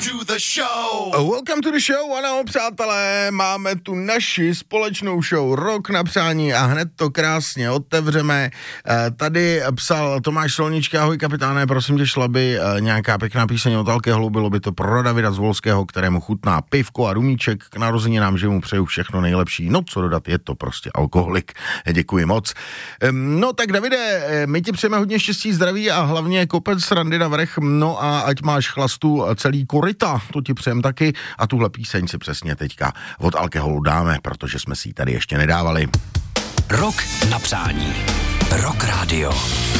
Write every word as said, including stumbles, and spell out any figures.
to the show. Welcome to the show, ano, přátelé, máme tu naši společnou show Rok na přání a hned to krásně otevřeme. Tady psal Tomáš Solnička, ahoj kapitáne, prosím tě, šla by nějaká pěkná píseň od alkoholu, bylo by to pro Davida z Volského, kterému chutná pivko a rumíček, k narozeninám, že mu přeju všechno nejlepší. No co dodat, je to prostě alkoholik. Děkuji moc. No tak Davide, my ti přejeme hodně štěstí, zdraví a hlavně kopec srandy na vrch, no a ať máš chlastu celý koryta, to ti přejem taky a tuhle píseň si přesně teďka od alkoholu dáme, protože jsme si ji tady ještě nedávali. Rok na přání. Rock Radio.